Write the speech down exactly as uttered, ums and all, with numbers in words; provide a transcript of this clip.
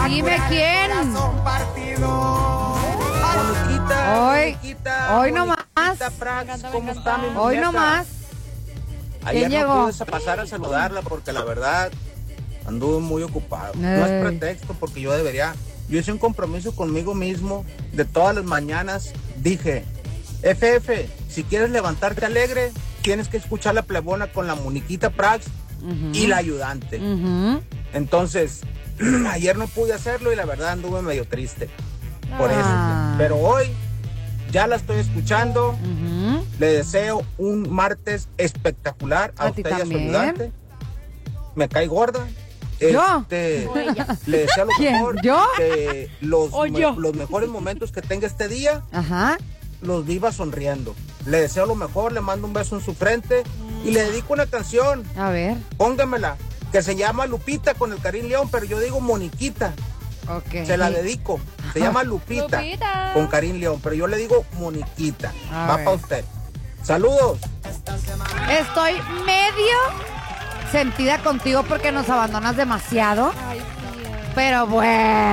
Dime quién. Moniquita, Hoy, Moniquita, hoy no más. Moniquita Prax, ¿cómo está mi Hoy muñeca? no más. Ayer ¿Quién no llegó? pude pasar a saludarla porque la verdad anduve muy ocupado. Ey. No es pretexto porque yo debería. Yo hice un compromiso conmigo mismo de todas las mañanas. Dije, F F, si quieres levantarte alegre, tienes que escuchar la plebona con la Moniquita Prax Uh-huh. y la ayudante. Uh-huh. Entonces, ayer no pude hacerlo y la verdad anduve medio triste por Ah. eso. Pero hoy ya la estoy escuchando. Uh-huh. Le deseo un martes espectacular a, ¿A usted ti y a su también? ayudante. Me cae gorda. ¿Yo? Este, O ella. le deseo lo ¿Quién? mejor. ¿Yo? Que los, O me- yo. los mejores momentos que tenga este día Ajá. los viva sonriendo. Le deseo lo mejor, le mando un beso en su frente y le dedico una canción. A ver. Póngamela, que se llama Lupita con el Karim León, pero yo digo Moniquita. Ok. Se la dedico. Se llama Lupita, Lupita. con Karim León, pero yo le digo Moniquita. A Va ver. para usted. Saludos. Estoy medio sentida contigo porque nos abandonas demasiado. Ay, tía. Pero bueno.